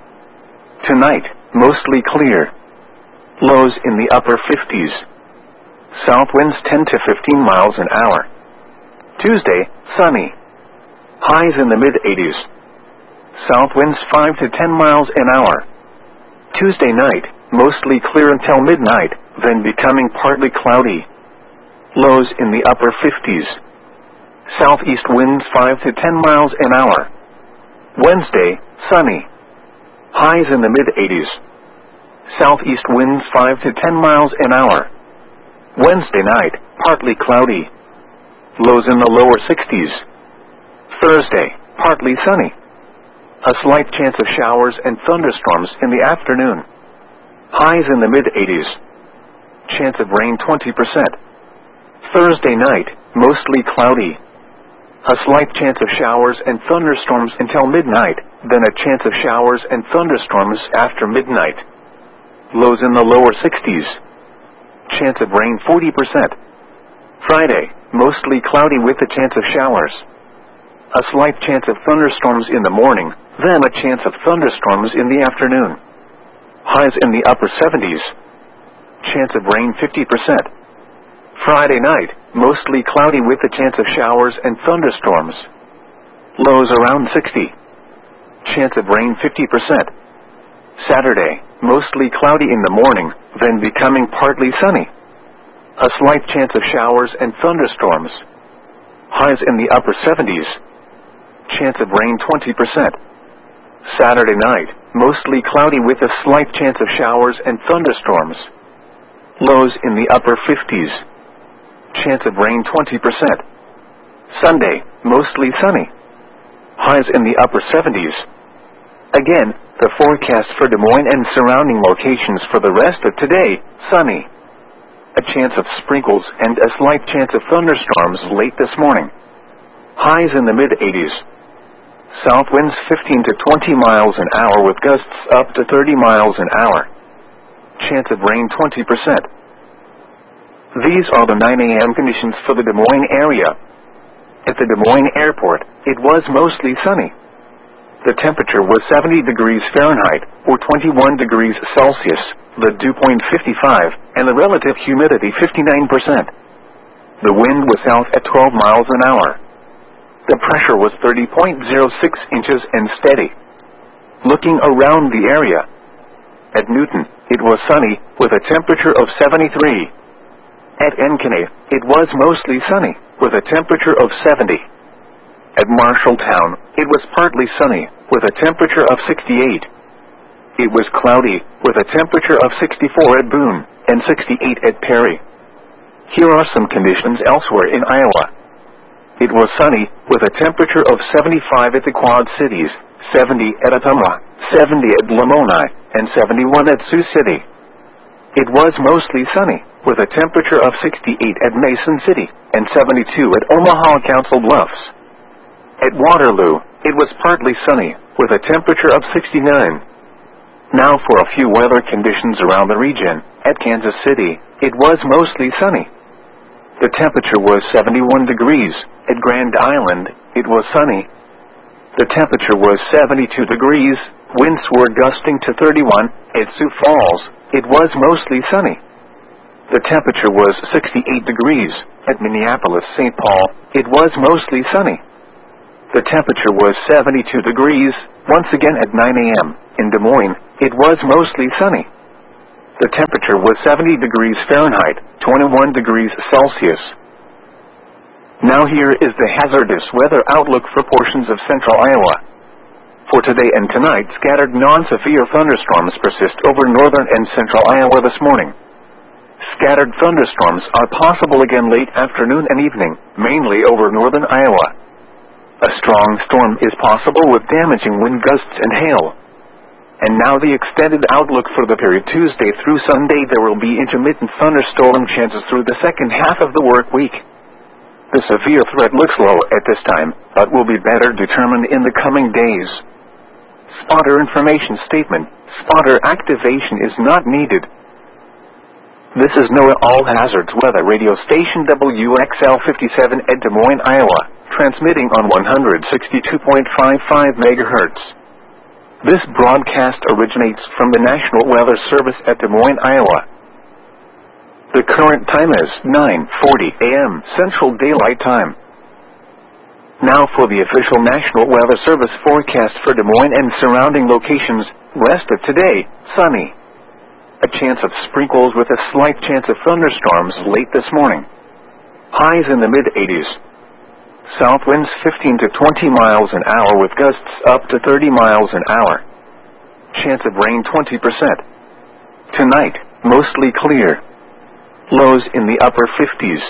Tonight, mostly clear. Lows in the upper 50s. South winds 10 to 15 miles an hour. Tuesday, sunny. Highs in the mid-80s. South winds 5 to 10 miles an hour. Tuesday night, mostly clear until midnight, then becoming partly cloudy. Lows in the upper 50s. Southeast winds 5 to 10 miles an hour. Wednesday, sunny. Highs in the mid-80s. Southeast winds 5 to 10 miles an hour. Wednesday night, partly cloudy. Lows in the lower 60s. Thursday, partly sunny. A slight chance of showers and thunderstorms in the afternoon. Highs in the mid-80s. Chance of rain 20%. Thursday night, mostly cloudy. A slight chance of showers and thunderstorms until midnight, then a chance of showers and thunderstorms after midnight. Lows in the lower 60s. Chance of rain 40%. Friday, mostly cloudy with a chance of showers. A slight chance of thunderstorms in the morning, then a chance of thunderstorms in the afternoon. Highs in the upper 70s. Chance of rain 50%. Friday night, mostly cloudy with a chance of showers and thunderstorms. Lows around 60. Chance of rain 50%. Saturday, mostly cloudy in the morning, then becoming partly sunny. A slight chance of showers and thunderstorms. Highs in the upper 70s. Chance of rain 20%. Saturday night, mostly cloudy with a slight chance of showers and thunderstorms. Lows in the upper 50s. Chance of rain 20%. Sunday, mostly sunny. Highs in the upper 70s. Again, the forecast for Des Moines and surrounding locations for the rest of today, sunny. A chance of sprinkles and a slight chance of thunderstorms late this morning. Highs in the mid-80s. South winds 15 to 20 miles an hour with gusts up to 30 miles an hour. Chance of rain 20%. These are the 9 a.m. conditions for the Des Moines area. At the Des Moines airport, it was mostly sunny. The temperature was 70 degrees Fahrenheit, or 21 degrees Celsius, the dew point 55, and the relative humidity 59%. The wind was south at 12 miles an hour. The pressure was 30.06 inches and steady. Looking around the area. At Newton, it was sunny, with a temperature of 73. At Encaney, it was mostly sunny, with a temperature of 70. At Marshalltown, it was partly sunny, with a temperature of 68. It was cloudy, with a temperature of 64 at Boone, and 68 at Perry. Here are some conditions elsewhere in Iowa. It was sunny, with a temperature of 75 at the Quad Cities, 70 at Ottumwa, 70 at Lamoni, and 71 at Sioux City. It was mostly sunny, with a temperature of 68 at Mason City, and 72 at Omaha Council Bluffs. At Waterloo, it was partly sunny, with a temperature of 69. Now for a few weather conditions around the region. At Kansas City, it was mostly sunny. The temperature was 71 degrees. At Grand Island, it was sunny. The temperature was 72 degrees. Winds were gusting to 31. At Sioux Falls, it was mostly sunny. The temperature was 68 degrees. At Minneapolis, St. Paul, it was mostly sunny. The temperature was 72 degrees. Once again at 9 a.m. in Des Moines, it was mostly sunny. The temperature was 70 degrees Fahrenheit, 21 degrees Celsius. Now here is the hazardous weather outlook for portions of central Iowa. For today and tonight, scattered non-severe thunderstorms persist over northern and central Iowa this morning. Scattered thunderstorms are possible again late afternoon and evening, mainly over northern Iowa. A strong storm is possible with damaging wind gusts and hail. And now the extended outlook for the period Tuesday through Sunday. There will be intermittent thunderstorm chances through the second half of the work week. The severe threat looks low at this time, but will be better determined in the coming days. Spotter information statement. Spotter activation is not needed. This is NOAA All Hazards Weather Radio Station WXL 57 at Des Moines, Iowa, transmitting on 162.55 MHz. This broadcast originates from the National Weather Service at Des Moines, Iowa. The current time is 9:40 a.m. Central Daylight Time. Now for the official National Weather Service forecast for Des Moines and surrounding locations. Rest of today, sunny. A chance of sprinkles with a slight chance of thunderstorms late this morning. Highs in the mid-80s. South winds 15 to 20 miles an hour with gusts up to 30 miles an hour. Chance of rain 20%. Tonight, mostly clear. Lows in the upper 50s.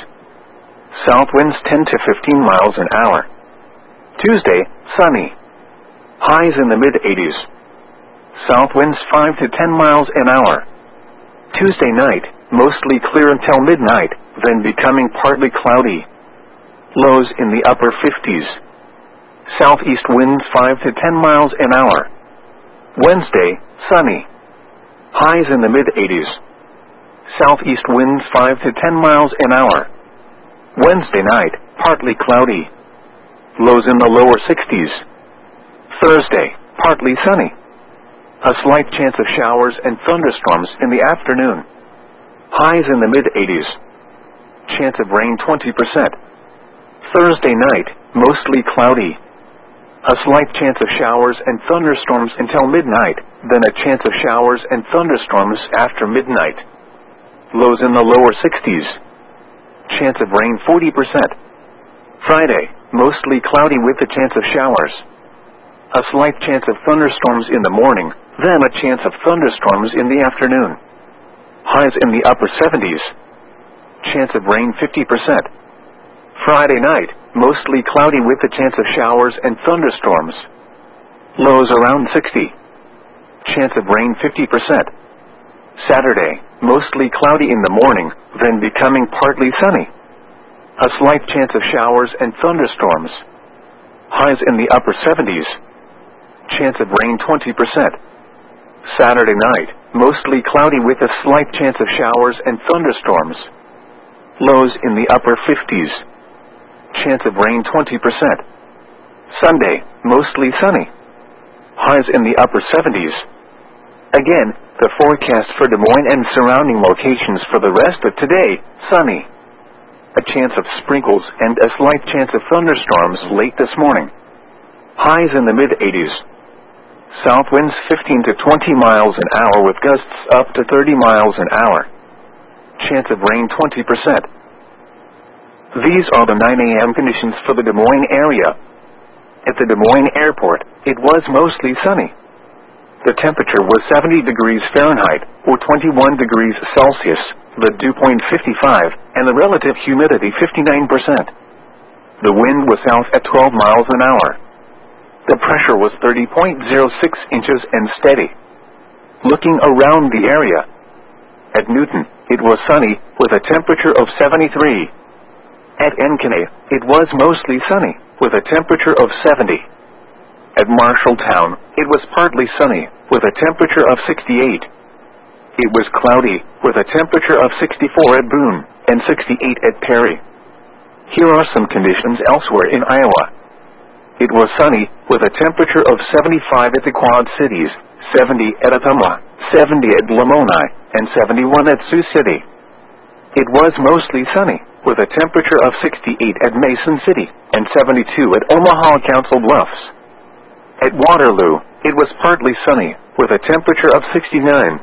South winds 10 to 15 miles an hour. Tuesday, sunny. Highs in the mid-80s. South winds 5 to 10 miles an hour. Tuesday night, mostly clear until midnight, then becoming partly cloudy. Lows in the upper 50s. Southeast winds 5 to 10 miles an hour. Wednesday, sunny. Highs in the mid-80s. Southeast winds 5 to 10 miles an hour. Wednesday night, partly cloudy. Lows in the lower 60s. Thursday, partly sunny. A slight chance of showers and thunderstorms in the afternoon. Highs in the mid-80s. Chance of rain 20%. Thursday night, mostly cloudy. A slight chance of showers and thunderstorms until midnight, then a chance of showers and thunderstorms after midnight. Lows in the lower 60s. Chance of rain 40%. Friday, mostly cloudy with a chance of showers. A slight chance of thunderstorms in the morning, then a chance of thunderstorms in the afternoon. Highs in the upper 70s. Chance of rain 50%. Friday night, mostly cloudy with a chance of showers and thunderstorms. Lows around 60. Chance of rain 50%. Saturday, mostly cloudy in the morning, then becoming partly sunny. A slight chance of showers and thunderstorms. Highs in the upper 70s. Chance of rain 20%. Saturday night, mostly cloudy with a slight chance of showers and thunderstorms. Lows in the upper 50s. Chance of rain 20%. Sunday, mostly sunny. Highs in the upper 70s. Again, the forecast for Des Moines and surrounding locations for the rest of today, sunny. A chance of sprinkles and a slight chance of thunderstorms late this morning. Highs in the mid-80s. South winds 15 to 20 miles an hour with gusts up to 30 miles an hour. Chance of rain 20%. These are the 9 a.m. conditions for the Des Moines area. At the Des Moines airport, it was mostly sunny. The temperature was 70 degrees Fahrenheit, or 21 degrees Celsius, the dew point 55, and the relative humidity 59%. The wind was south at 12 miles an hour. The pressure was 30.06 inches and steady. Looking around the area. At Newton, it was sunny, with a temperature of 73. At Ankeny, it was mostly sunny, with a temperature of 70. At Marshalltown, it was partly sunny, with a temperature of 68. It was cloudy, with a temperature of 64 at Boone, and 68 at Perry. Here are some conditions elsewhere in Iowa. It was sunny, with a temperature of 75 at the Quad Cities, 70 at Ottumwa, 70 at Lamoni, and 71 at Sioux City. It was mostly sunny, with a temperature of 68 at Mason City and 72 at Omaha Council Bluffs. At Waterloo, it was partly sunny, with a temperature of 69.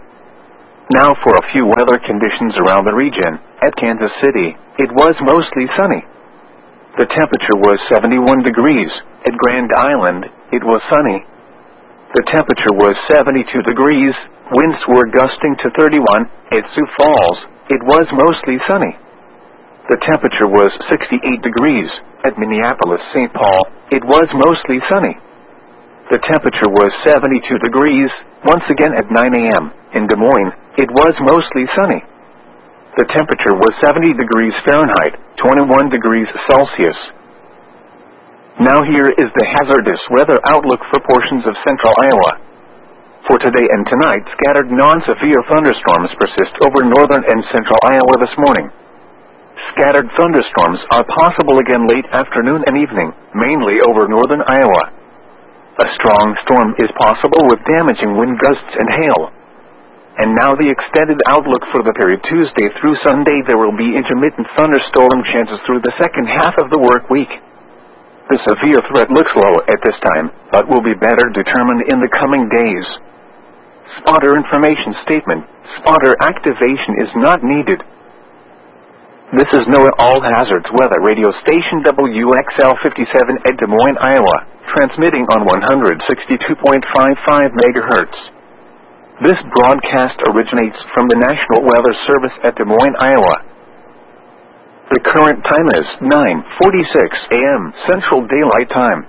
Now for a few weather conditions around the region. At Kansas City, it was mostly sunny. The temperature was 71 degrees. At Grand Island, it was sunny. The temperature was 72 degrees. Winds were gusting to 31. At Sioux Falls, it was mostly sunny. The temperature was 68 degrees. At Minneapolis-St. Paul, it was mostly sunny. The temperature was 72 degrees. Once again at 9 a.m. in Des Moines, it was mostly sunny. The temperature was 70 degrees Fahrenheit, 21 degrees Celsius. Now here is the hazardous weather outlook for portions of central Iowa. For today and tonight, scattered non-severe thunderstorms persist over northern and central Iowa this morning. Scattered thunderstorms are possible again late afternoon and evening, mainly over northern Iowa. A strong storm is possible with damaging wind gusts and hail. And now the extended outlook for the period Tuesday through Sunday. There will be intermittent thunderstorm chances through the second half of the work week. The severe threat looks low at this time, but will be better determined in the coming days. Spotter information statement. Spotter activation is not needed. This is NOAA All Hazards Weather Radio Station WXL 57 at Des Moines, Iowa, transmitting on 162.55 MHz. This broadcast originates from the National Weather Service at Des Moines, Iowa. The current time is 9:46 a.m. Central Daylight Time.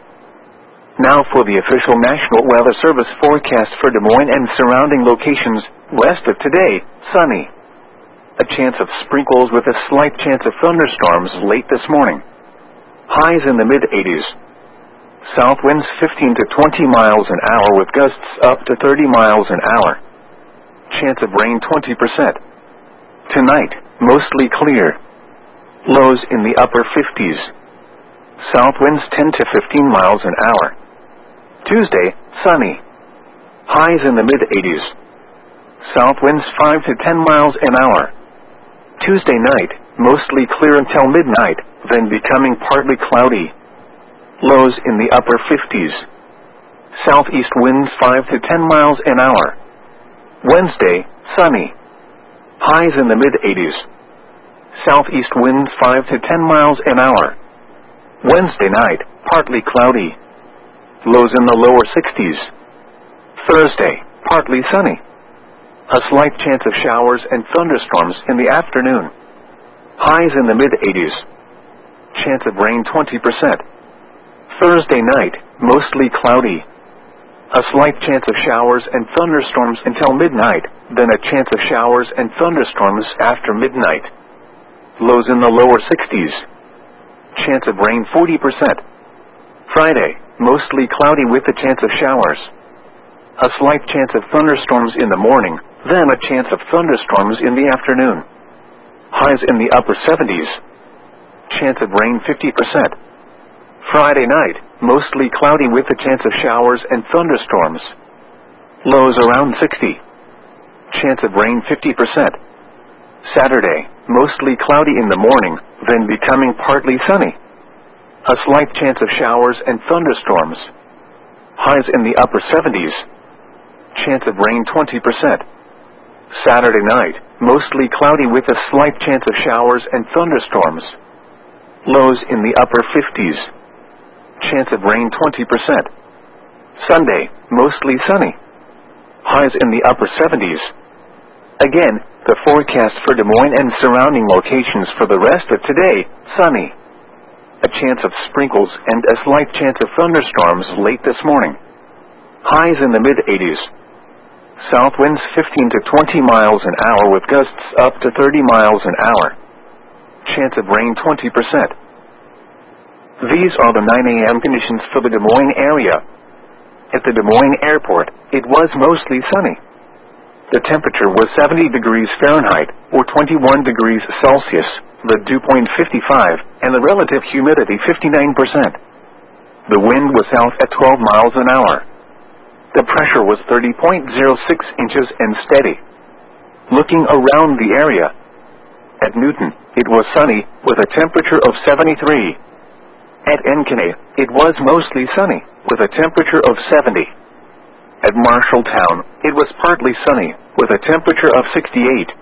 Now for the official National Weather Service forecast for Des Moines and surrounding locations. West of today, sunny. A chance of sprinkles with a slight chance of thunderstorms late this morning. Highs in the mid-80s. South winds 15 to 20 miles an hour with gusts up to 30 miles an hour. Chance of rain 20%. Tonight, mostly clear. Lows in the upper 50s. South winds 10 to 15 miles an hour. Tuesday, sunny. Highs in the mid-80s. South winds 5 to 10 miles an hour. Tuesday night, mostly clear until midnight, then becoming partly cloudy. Lows in the upper 50s. Southeast winds 5 to 10 miles an hour. Wednesday, sunny. Highs in the mid-80s. Southeast winds 5 to 10 miles an hour. Wednesday night, partly cloudy. Lows in the lower 60s. Thursday, partly sunny. A slight chance of showers and thunderstorms in the afternoon. Highs in the mid-80s. Chance of rain 20%. Thursday night, mostly cloudy. A slight chance of showers and thunderstorms until midnight, then a chance of showers and thunderstorms after midnight. Lows in the lower 60s. Chance of rain 40%. Friday, mostly cloudy with a chance of showers. A slight chance of thunderstorms in the morning, then a chance of thunderstorms in the afternoon. Highs in the upper 70s. Chance of rain 50%. Friday night, mostly cloudy with a chance of showers and thunderstorms. Lows around 60. Chance of rain 50%. Saturday, mostly cloudy in the morning, then becoming partly sunny. A slight chance of showers and thunderstorms. Highs in the upper 70s. Chance of rain 20%. Saturday night, mostly cloudy with a slight chance of showers and thunderstorms. Lows in the upper 50s. Chance of rain 20%. Sunday, mostly sunny. Highs in the upper 70s. Again, the forecast for Des Moines and surrounding locations for the rest of today, sunny. A chance of sprinkles and a slight chance of thunderstorms late this morning. Highs in the mid-80s. South winds 15 to 20 miles an hour with gusts up to 30 miles an hour. Chance of rain 20%. These are the 9 a.m. conditions for the Des Moines area. At the Des Moines airport, it was mostly sunny. The temperature was 70 degrees Fahrenheit, or 21 degrees Celsius, the dew point 55, and the relative humidity 59%. The wind was south at 12 miles an hour. The pressure was 30.06 inches and steady. Looking around the area. At Newton, it was sunny, with a temperature of 73. At Enciney, it was mostly sunny, with a temperature of 70. At Marshalltown, it was partly sunny, with a temperature of 68.